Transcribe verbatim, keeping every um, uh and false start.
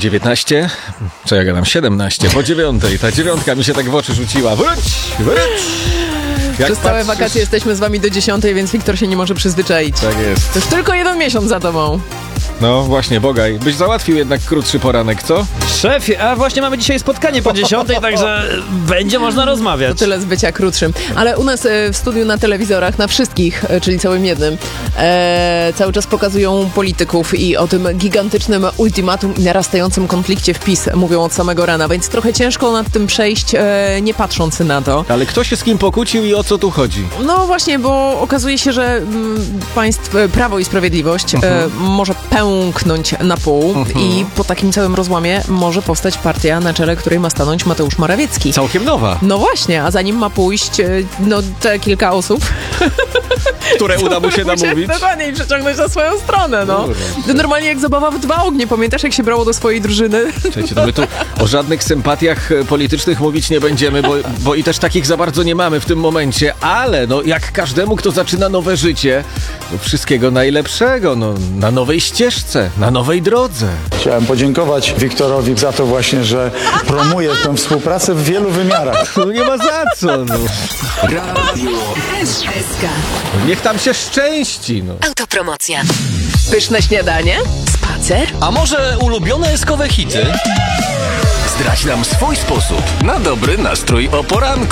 dziewiętnaście, co ja gadam, siedemnaście, po dziewiątej, ta dziewiątka mi się tak w oczy rzuciła. Wróć, wróć! Jak Przez całe patrzysz... wakacje jesteśmy z wami do dziesiątej, więc Wiktor się nie może przyzwyczaić. Tak jest. To już tylko jeden miesiąc za tobą. No właśnie, Bogaj, byś załatwił jednak krótszy poranek, co? Szefie, a właśnie mamy dzisiaj spotkanie po dziesiątej, także będzie można rozmawiać. To tyle z bycia krótszym. Ale u nas e, w studiu na telewizorach, na wszystkich, e, czyli całym jednym, e, cały czas pokazują polityków i o tym gigantycznym ultimatum i narastającym konflikcie w PiS mówią od samego rana, więc trochę ciężko nad tym przejść, e, nie patrząc na to. Ale kto się z kim pokłócił i o co tu chodzi? No właśnie, bo okazuje się, że mm, państw, Prawo i Sprawiedliwość Mhm. e, może pęknąć na pół Mhm. i po takim całym rozłamie może powstać partia, na czele której ma stanąć Mateusz Morawiecki. Całkiem nowa. No właśnie, a za nim ma pójść e, no te kilka osób, Które uda mu się namówić. dokładnie, i przeciągnąć na swoją stronę, no. To normalnie jak zabawa w dwa ognie. Pamiętasz, jak się brało do swojej drużyny? Słuchajcie, no my tu o żadnych sympatiach e, politycznych mówić nie będziemy, bo, bo i też takich za bardzo nie mamy w tym momencie, ale no jak każdemu, kto zaczyna nowe życie, no wszystkiego najlepszego, no na nowej ścieżce, na nowej drodze. Chciałem podziękować Wiktorowi za to właśnie, że promuje tę współpracę w wielu wymiarach. No nie ma za co, no. Radio S K. Niech tam się szczęści, no. Autopromocja. Pyszne śniadanie? Spacer? A może ulubione eskowe hity? Zdradź nam swój sposób na dobry nastrój o poranku.